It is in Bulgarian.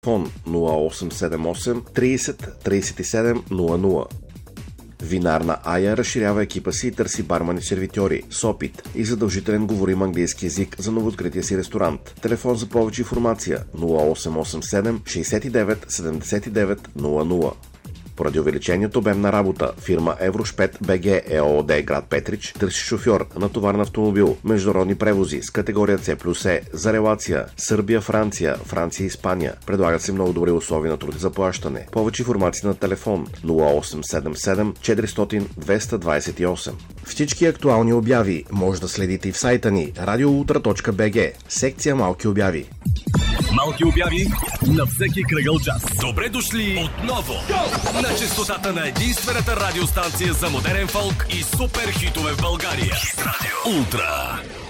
Фон 0878 30 37 00. Винарна Ая разширява екипа си и търси бармани-сервитьори с опит и задължителен говорим английски език за новооткрития си ресторант. Телефон за повече информация 0887 69 79 00. Поради увеличението обем на работа, фирма Еврошпет БГ ЕООД град Петрич търси шофьор на товарен автомобил, международни превози с категория C+E за релация Сърбия, Франция, Франция, Испания. Предлагат се много добри условия на труд и заплащане. Повече информация на телефон 0877 400 228. Всички актуални обяви може да следите и в сайта ни radioultra.bg, секция Малки обяви. Малки обяви на всеки кръгъл час. Добре дошли отново на честотата на единствената радиостанция за модерен фолк и супер хитове в България. Хит радио Ултра.